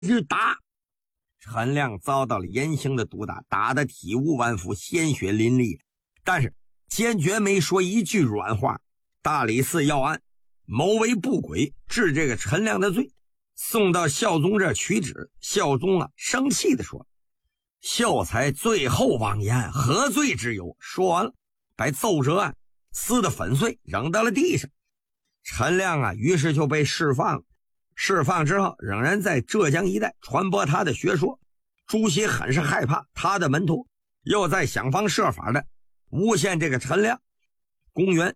日打。陈亮遭到了严刑的毒打，打得体无完肤，鲜血淋漓，但是坚决没说一句软话。大理寺要案，谋为不轨，治这个陈亮的罪，送到孝宗这取旨。孝宗生气地说：秀才最后妄言，何罪之有？说完了，把奏折撕得粉碎，扔到了地上。陈亮于是就被释放了。释放之后，仍然在浙江一带传播他的学说。朱熹很是害怕，他的门徒又在想方设法的诬陷这个陈亮。公元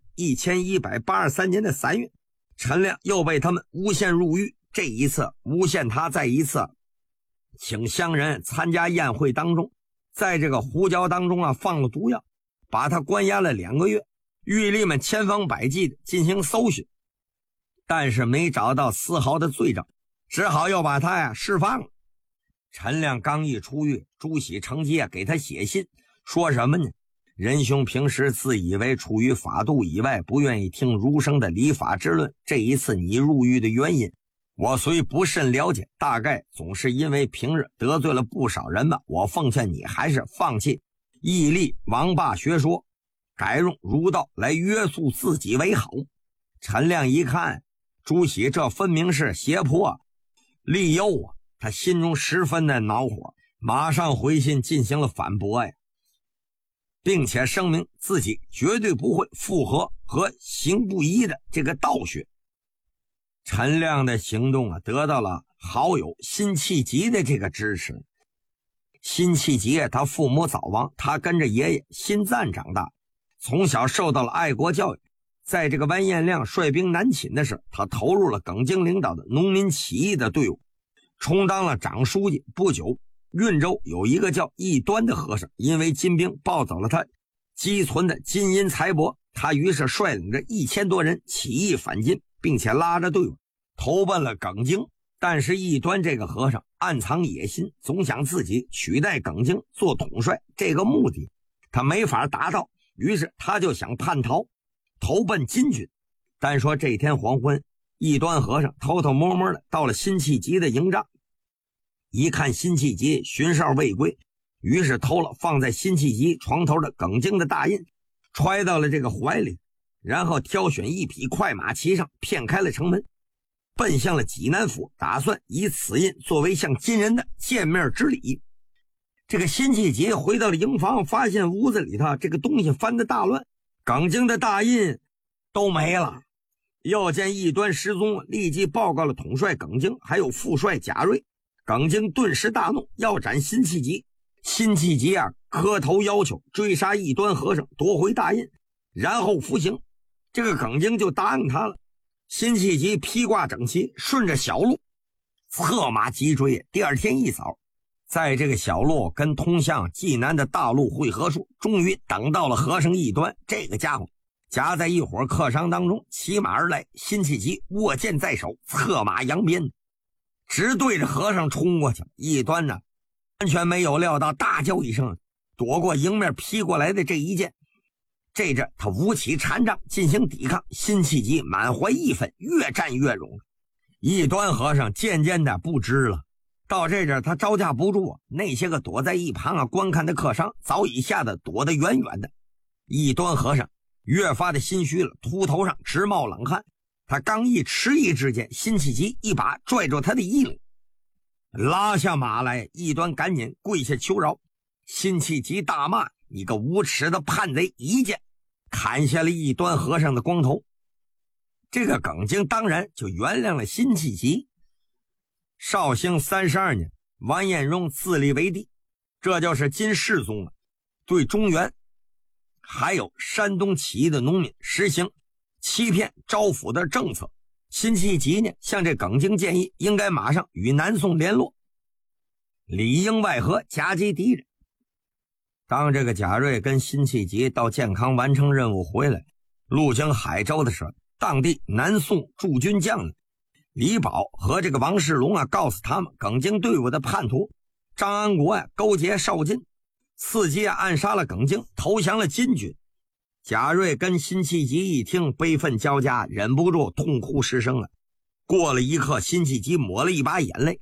1183年的3月，陈亮又被他们诬陷入狱。这一次诬陷他再一次请乡人参加宴会当中，在这个胡椒当中放了毒药，把他关押了2个月。狱吏们千方百计的进行搜寻，但是没找到丝毫的罪证，只好又把他释放了。陈亮刚一出狱，朱熹乘机给他写信，说什么呢？仁兄平时自以为出于法度以外，不愿意听儒生的理法之论，这一次你入狱的原因我虽不甚了解，大概总是因为平日得罪了不少人吧。我奉劝你还是放弃义立王霸学说，改用儒道来约束自己为好。陈亮一看朱熹这分明是胁迫利诱他心中十分的恼火，马上回信进行了反驳并且声明自己绝对不会附和和行不义的这个道学。陈亮的行动得到了好友辛弃疾的这个支持。辛弃疾他父母早亡，他跟着爷爷辛赞长大，从小受到了爱国教育。在这个完颜亮率兵南侵的时候，他投入了耿京领导的农民起义的队伍，充当了长书记。不久，运州有一个叫异端的和尚，因为金兵抱走了他积存的金银财帛，他于是率领着1000多人起义反金，并且拉着队伍投奔了耿京。但是异端这个和尚暗藏野心，总想自己取代耿京做统帅，这个目的他没法达到，于是他就想叛逃，投奔金军。单说这天黄昏，异端和尚偷偷摸摸的到了辛弃疾的营帐，一看辛弃疾巡哨未归，于是偷了放在辛弃疾床头的耿京的大印，揣到了这个怀里，然后挑选一匹快马骑上，骗开了城门，奔向了济南府，打算以此印作为向金人的见面之礼。这个辛弃疾回到了营房，发现屋子里头这个东西翻得大乱，耿京的大印都没了。又见异端失踪，立即报告了统帅耿京还有副帅贾瑞。耿京顿时大怒，要斩辛弃疾。辛弃疾磕头要求追杀异端和尚，夺回大印，然后服刑。这个耿京就答应他了。辛弃疾披挂整齐，顺着小路策马急追。第二天一早，在这个小路跟通向济南的大路汇合处，终于等到了和尚异端。这个家伙夹在一伙客商当中，骑马而来。辛弃疾握剑在手，策马扬鞭，直对着和尚冲过去。异端完全没有料到，大叫一声，躲过迎面劈过来的这一剑。这阵他舞起禅杖进行抵抗，辛弃疾满怀义愤，越战越勇。异端和尚渐渐的不知了，到这阵他招架不住那些个躲在一旁观看的客商早已吓得躲得远远的。异端和尚越发的心虚了，秃头上直冒冷汗。他刚一迟疑之间，辛弃疾一把拽住他的衣领，拉下马来。异端赶紧跪下求饶。辛弃疾大骂：你个无耻的叛贼！一剑砍下了异端和尚的光头。这个耿京当然就原谅了辛弃疾。绍兴32年，完颜荣自立为帝，这就是金世宗对中原还有山东起义的农民实行欺骗招抚的政策。辛弃疾呢，向这耿京建议应该马上与南宋联络，里应外合，夹击敌人。当这个贾瑞跟辛弃疾到建康完成任务回来，路经海州的时候，当地南宋驻军将领李宝和这个王世龙告诉他们，耿京队伍的叛徒张安国勾结邵进，伺机暗杀了耿京，投降了金军。贾瑞跟辛弃疾一听，悲愤交加，忍不住痛哭失声了。过了一刻，辛弃疾抹了一把眼泪，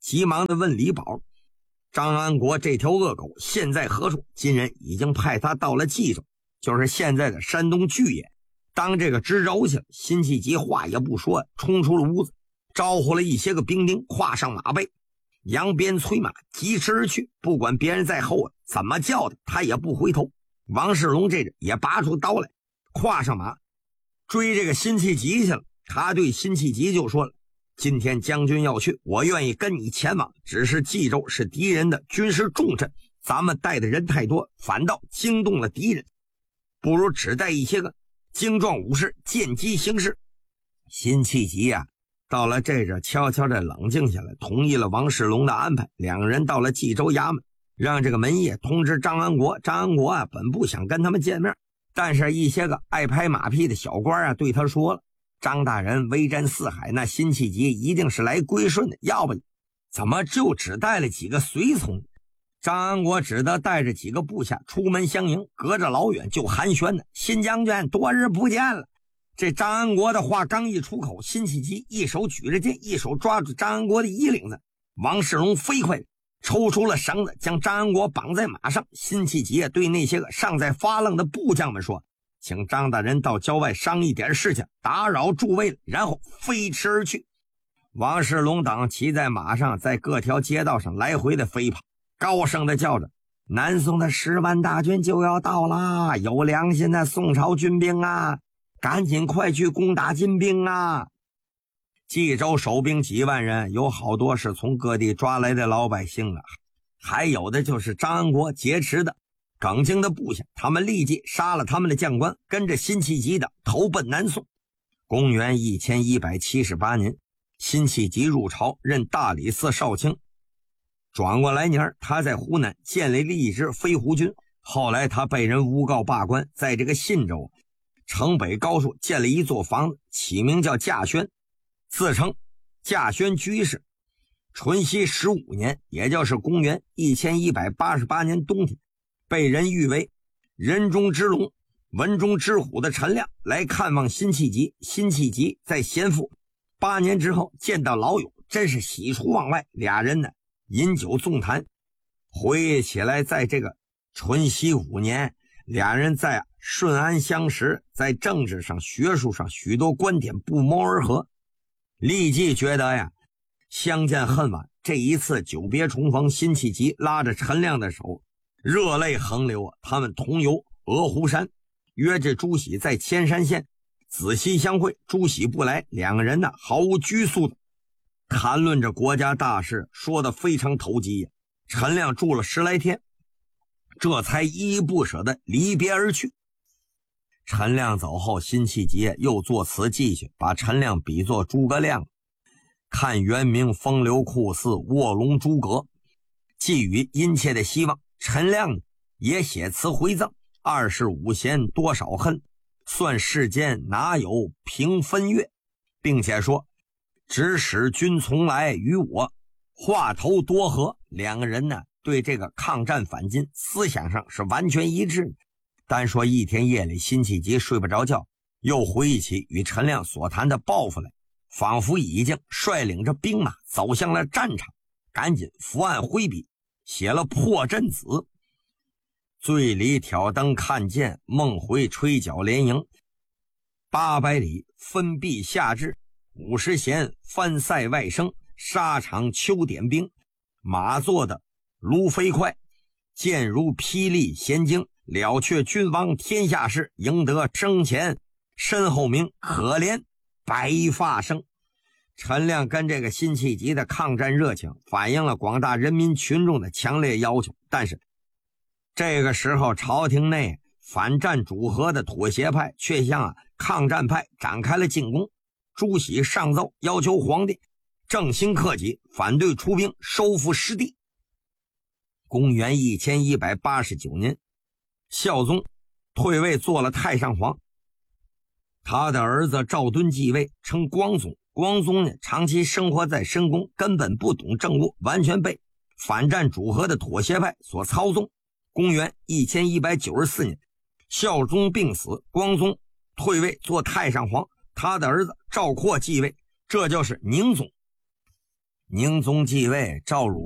急忙地问李宝：“张安国这条恶狗现在何处？”金人已经派他到了冀州，就是现在的山东巨野，当这个知州去了。辛弃疾话也不说，冲出了屋子，招呼了一些个兵丁，跨上马背，扬鞭催马，疾驰而去。不管别人在后怎么叫的，他也不回头。王世龙这人也拔出刀来，跨上马追这个辛弃疾去了。他对辛弃疾就说了：“今天将军要去，我愿意跟你前往，只是冀州是敌人的军事重镇，咱们带的人太多，反倒惊动了敌人，不如只带一些个精壮武士见机行事。”辛弃疾到了这阵悄悄地冷静下来，同意了王世龙的安排。两个人到了冀州衙门，让这个门爷通知张安国。张安国本不想跟他们见面，但是一些个爱拍马屁的小官对他说了：“张大人威震四海，那辛弃疾一定是来归顺的，要不怎么就只带了几个随从？”张安国只得带着几个部下出门相迎，隔着老远就寒暄呢：“辛将军，多日不见了。”这张安国的话刚一出口，辛弃疾一手举着剑，一手抓住张安国的衣领子。王世龙飞快抽出了绳子，将张安国绑在马上。辛弃疾对那些个尚在发愣的部将们说：“请张大人到郊外商议点事情，打扰诸位了。”然后飞驰而去。王世龙等骑在马上，在各条街道上来回的飞跑，高声的叫着：“南宋的10万大军就要到啦！有良心的宋朝军兵啊，赶紧快去攻打金兵啊！”冀州守兵几万人，有好多是从各地抓来的老百姓还有的就是张安国劫持的耿京的部下，他们立即杀了他们的将官，跟着辛弃疾的投奔南宋。公元1178年，辛弃疾入朝，任大理寺少卿。转过来年，他在湖南建立了一支飞狐军。后来他被人诬告罢官，在这个信州城北高处建了一座房子，起名叫稼轩，自称稼轩居士。淳熙15年，也就是公元1188年冬天，被人誉为人中之龙、文中之虎的陈亮来看望辛弃疾。辛弃疾在咸复8年之后见到老友，真是喜出望外，俩人呢饮酒纵谈。回忆起来，在这个淳熙5年，俩人在顺安相识，在政治上学术上许多观点不谋而合，立即觉得相见恨晚。这一次久别重逢，辛弃疾拉着陈亮的手，热泪横流他们同游鹅湖山，约着朱熹在铅山县仔细相会。朱熹不来，两个人毫无拘束的谈论着国家大事，说得非常投机。陈亮住了10来天，这才依依不舍的离别而去。陈亮走后，辛弃疾又作词记去，把陈亮比作诸葛亮，看元明风流酷似卧龙诸葛，寄予殷切的希望。陈亮也写词回赠：“25弦多少恨，算世间哪有平分月。”并且说：“只使君从来与我话头多合。”两个人对这个抗战反金思想上是完全一致的。单说一天夜里，辛弃疾睡不着觉，又回忆起与陈亮所谈的抱负来，仿佛已经率领着兵马走向了战场，赶紧伏案挥笔，写了《破阵子》：“醉里挑灯看剑，梦回吹角连营。800里分壁下至，50弦翻塞外声。沙场秋点兵，马做的卢飞快。箭如霹雳弦惊，了却君王天下事。赢得生前身后名，可怜白发生。”陈亮跟这个辛弃疾的抗战热情反映了广大人民群众的强烈要求，但是这个时候朝廷内反战主和的妥协派却向抗战派展开了进攻。朱熹上奏要求皇帝正心克己，反对出兵收复失地。公元1189年，孝宗退位做了太上皇，他的儿子赵敦继位，称光宗。光宗长期生活在深宫，根本不懂政务，完全被反战主和的妥协派所操纵。公元1194年，孝宗病死，光宗退位做太上皇，他的儿子赵括继位，这就是宁宗。 宁宗继位，赵汝